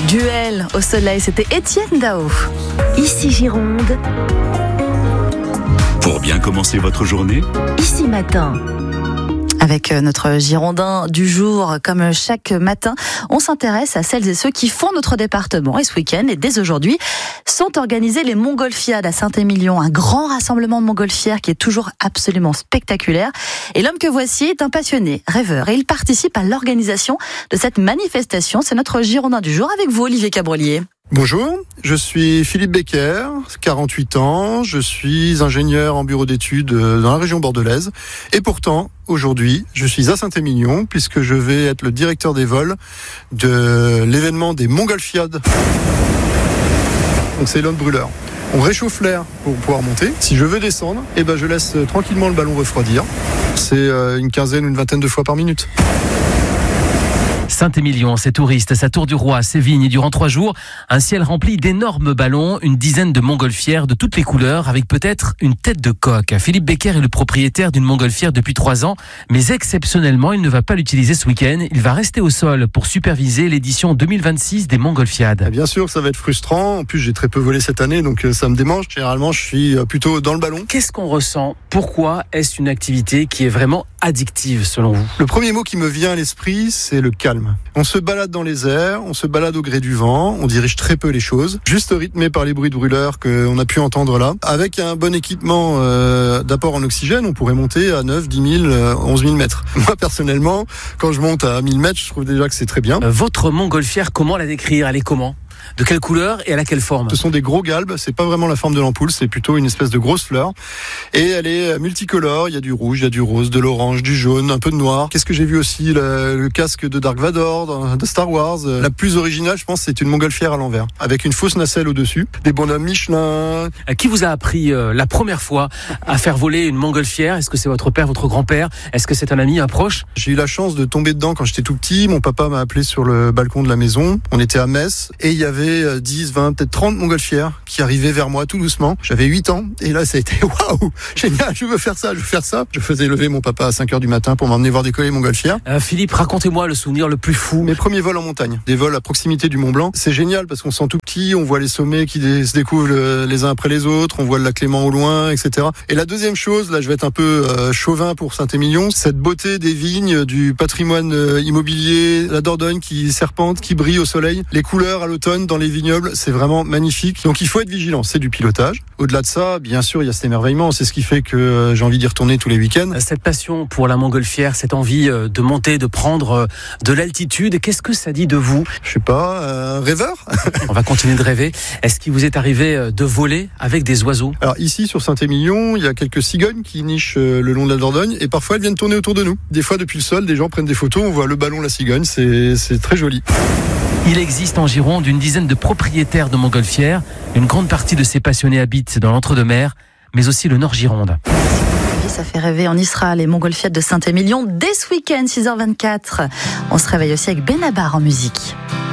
Duel au soleil, c'était Étienne Dao. Ici Gironde. Pour bien commencer votre journée, Ici Matin. Avec notre Girondin du jour, comme chaque matin, on s'intéresse à celles et ceux qui font notre département. Et ce week-end, et dès aujourd'hui, sont organisées les Montgolfiades à Saint-Émilion, un grand rassemblement de montgolfières qui est toujours absolument spectaculaire. Et l'homme que voici est un passionné, rêveur, et il participe à l'organisation de cette manifestation. C'est notre Girondin du jour avec vous, Olivier Cabrolier. Bonjour, je suis Philippe Becker, 48 ans, je suis ingénieur en bureau d'études dans la région bordelaise et pourtant, aujourd'hui, je suis à Saint-Émilion puisque je vais être le directeur des vols de l'événement des Montgolfiades. Donc c'est l'homme brûleur. On réchauffe l'air pour pouvoir monter. Si je veux descendre, je laisse tranquillement le ballon refroidir. C'est une quinzaine ou une vingtaine de fois par minute. Saint-Émilion, ses touristes, sa tour du roi, ses vignes et durant 3 jours, un ciel rempli d'énormes ballons, une dizaine de montgolfières de toutes les couleurs avec peut-être une tête de coq. Philippe Becker est le propriétaire d'une montgolfière depuis 3 ans, mais exceptionnellement, il ne va pas l'utiliser ce week-end. Il va rester au sol pour superviser l'édition 2026 des Montgolfiades. Bien sûr, ça va être frustrant. En plus, j'ai très peu volé cette année, donc ça me démange. Généralement, je suis plutôt dans le ballon. Qu'est-ce qu'on ressent ? Pourquoi est-ce une activité qui est vraiment addictive selon vous ? Le premier mot qui me vient à l'esprit, c'est le calme. On se balade dans les airs, on se balade au gré du vent, on dirige très peu les choses, juste rythmé par les bruits de brûleurs qu'on a pu entendre là. Avec un bon équipement d'apport en oxygène, on pourrait monter à 9, 10 000, 11 000 mètres. Moi, personnellement, quand je monte à 1000 mètres, je trouve déjà que c'est très bien. Votre montgolfière, comment la décrire ? Elle est comment ? De quelle couleur et à quelle forme ? Ce sont des gros galbes, c'est pas vraiment la forme de l'ampoule, c'est plutôt une espèce de grosse fleur. Et elle est multicolore, il y a du rouge, il y a du rose, de l'orange, du jaune, un peu de noir. Qu'est-ce que j'ai vu aussi ? Le casque de Dark Vador, de Star Wars. La plus originale, je pense, c'est une montgolfière à l'envers, avec une fausse nacelle au-dessus, des bonhommes Michelin. Qui vous a appris la première fois à faire voler une montgolfière ? Est-ce que c'est votre père, votre grand-père ? Est-ce que c'est un ami, un proche ? J'ai eu la chance de tomber dedans quand j'étais tout petit. Mon papa m'a appelé sur le balcon de la maison. On était à Metz et il y avait 10, 20, peut-être 30 montgolfières qui arrivaient vers moi tout doucement. J'avais 8 ans et là ça a été waouh, génial, je veux faire ça. Je faisais lever mon papa à 5h du matin pour m'emmener voir décoller les montgolfières. Philippe, racontez-moi le souvenir le plus fou. Mes premiers vols en montagne, des vols à proximité du Mont Blanc. C'est génial parce qu'on sent tout petit, on voit les sommets qui se découvrent les uns après les autres, on voit le lac Clément au loin, etc. Et la deuxième chose, là je vais être un peu chauvin pour Saint-Émilion, cette beauté des vignes, du patrimoine immobilier, la Dordogne qui serpente, qui brille au soleil, les couleurs à l'automne dans les vignobles, c'est vraiment magnifique. Donc il faut être vigilant, c'est du pilotage. Au-delà de ça, bien sûr, il y a cet émerveillement, c'est ce qui fait que j'ai envie d'y retourner tous les week-ends. Cette passion pour la montgolfière, cette envie de monter, de prendre de l'altitude, qu'est-ce que ça dit de vous ? Je sais pas, rêveur. On va continuer de rêver. Est-ce qu'il vous est arrivé de voler avec des oiseaux ? Alors ici, sur Saint-Émilion, il y a quelques cigognes qui nichent le long de la Dordogne et parfois elles viennent tourner autour de nous. Des fois, depuis le sol, des gens prennent des photos, on voit le ballon, la cigogne, c'est très joli. Il existe en Gironde une dizaine de propriétaires de montgolfières. Une grande partie de ces passionnés habitent dans l'Entre-deux-Mers, mais aussi le Nord Gironde. Ça fait rêver, on y sera, les Montgolfiades de Saint-Émilion dès ce week-end, 6h24. On se réveille aussi avec Benabar en musique.